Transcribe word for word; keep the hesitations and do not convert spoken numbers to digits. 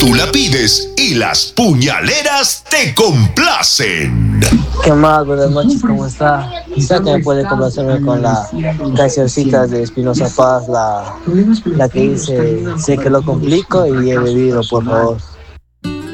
Tú la pides y las puñaleras te complacen. ¿Qué más? Buenas noches, ¿cómo está? Quizá que me puede complacerme con la cancioncita de Espinoza Paz, la, la que dice, sé que lo complico y he bebido, por favor.